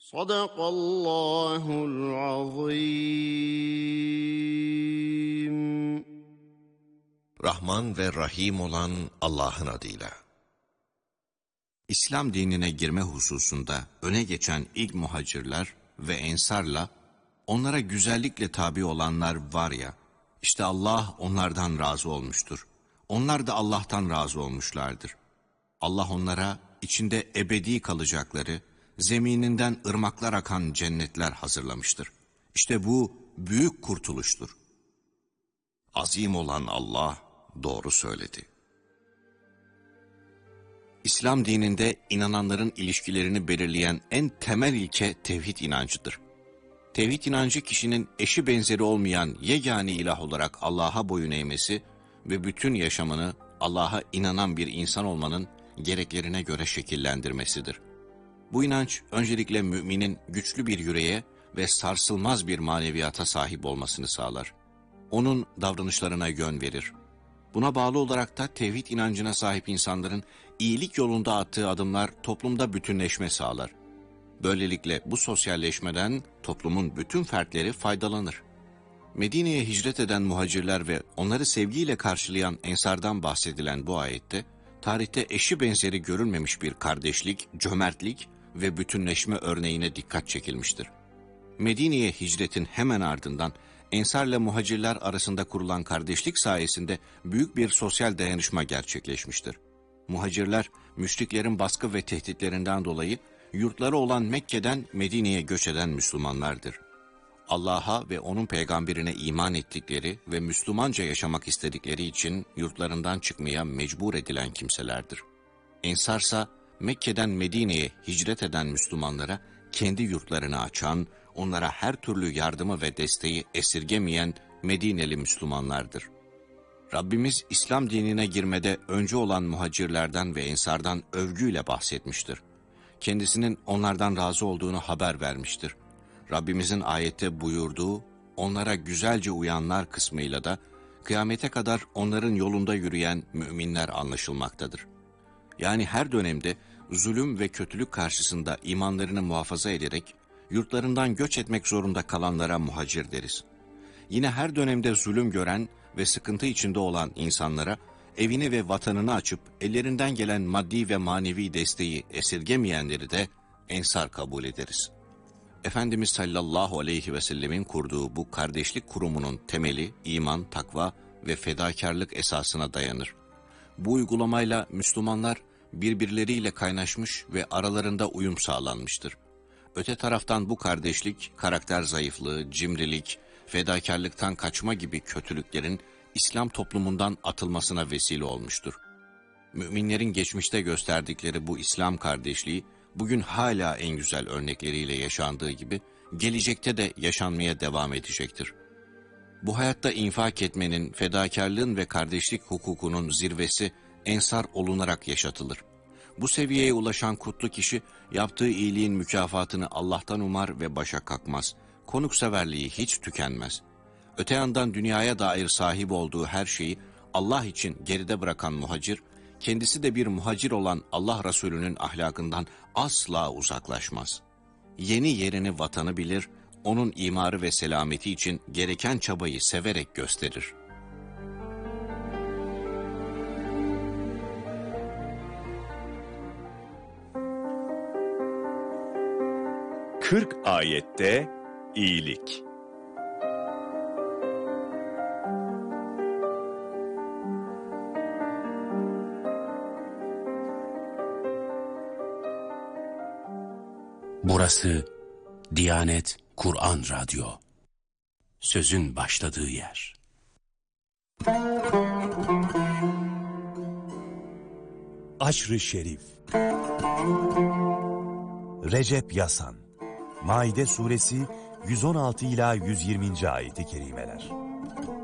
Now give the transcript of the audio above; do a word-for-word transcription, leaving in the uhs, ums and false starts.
Sadakallahul azim. Rahman ve Rahim olan Allah'ın adıyla. İslam dinine girme hususunda öne geçen ilk muhacirler ve ensarla onlara güzellikle tabi olanlar var ya, işte Allah onlardan razı olmuştur. Onlar da Allah'tan razı olmuşlardır. Allah onlara içinde ebedi kalacakları, zemininden ırmaklar akan cennetler hazırlamıştır. İşte bu büyük kurtuluştur. Azim olan Allah doğru söyledi. İslam dininde inananların ilişkilerini belirleyen en temel ilke tevhid inancıdır. Tevhid inancı kişinin eşi benzeri olmayan yegane ilah olarak Allah'a boyun eğmesi ve bütün yaşamını Allah'a inanan bir insan olmanın gereklerine göre şekillendirmesidir. Bu inanç öncelikle müminin güçlü bir yüreğe ve sarsılmaz bir maneviyata sahip olmasını sağlar. Onun davranışlarına yön verir. Buna bağlı olarak da tevhid inancına sahip insanların iyilik yolunda attığı adımlar toplumda bütünleşme sağlar. Böylelikle bu sosyalleşmeden toplumun bütün fertleri faydalanır. Medine'ye hicret eden muhacirler ve onları sevgiyle karşılayan ensardan bahsedilen bu ayette, tarihte eşi benzeri görülmemiş bir kardeşlik, cömertlik ve bütünleşme örneğine dikkat çekilmiştir. Medine'ye hicretin hemen ardından ensarla muhacirler arasında kurulan kardeşlik sayesinde büyük bir sosyal dayanışma gerçekleşmiştir. Muhacirler, müşriklerin baskı ve tehditlerinden dolayı yurtları olan Mekke'den Medine'ye göç eden Müslümanlardır. Allah'a ve onun peygamberine iman ettikleri ve Müslümanca yaşamak istedikleri için yurtlarından çıkmaya mecbur edilen kimselerdir. Ensarsa Mekke'den Medine'ye hicret eden Müslümanlara kendi yurtlarını açan, onlara her türlü yardımı ve desteği esirgemeyen Medineli Müslümanlardır. Rabbimiz İslam dinine girmede önce olan muhacirlerden ve ensardan övgüyle bahsetmiştir. Kendisinin onlardan razı olduğunu haber vermiştir. Rabbimizin ayette buyurduğu, onlara güzelce uyanlar kısmıyla da kıyamete kadar onların yolunda yürüyen müminler anlaşılmaktadır. Yani her dönemde zulüm ve kötülük karşısında imanlarını muhafaza ederek yurtlarından göç etmek zorunda kalanlara muhacir deriz. Yine her dönemde zulüm gören ve sıkıntı içinde olan insanlara evini ve vatanını açıp ellerinden gelen maddi ve manevi desteği esirgemeyenleri de ensar kabul ederiz. Efendimiz sallallahu aleyhi ve sellemin kurduğu bu kardeşlik kurumunun temeli iman, takva ve fedakarlık esasına dayanır. Bu uygulamayla Müslümanlar birbirleriyle kaynaşmış ve aralarında uyum sağlanmıştır. Öte taraftan bu kardeşlik, karakter zayıflığı, cimrilik, fedakarlıktan kaçma gibi kötülüklerin İslam toplumundan atılmasına vesile olmuştur. Müminlerin geçmişte gösterdikleri bu İslam kardeşliği, bugün hala en güzel örnekleriyle yaşandığı gibi, gelecekte de yaşanmaya devam edecektir. Bu hayatta infak etmenin, fedakarlığın ve kardeşlik hukukunun zirvesi ensar olunarak yaşatılır. Bu seviyeye ulaşan kutlu kişi, yaptığı iyiliğin mükafatını Allah'tan umar ve başa kalkmaz. Konukseverliği hiç tükenmez. Öte yandan dünyaya dair sahip olduğu her şeyi Allah için geride bırakan muhacir, kendisi de bir muhacir olan Allah Resulü'nün ahlakından asla uzaklaşmaz. Yeni yerini, vatanı bilir, onun imarı ve selameti için gereken çabayı severek gösterir. kırk ayette iyilik. Burası Diyanet Kur'an Radyo. Sözün başladığı yer. Aşr-ı Şerif. Recep Yasan. Maide suresi yüz on altı ila yüz yirminci ayeti kerimeler.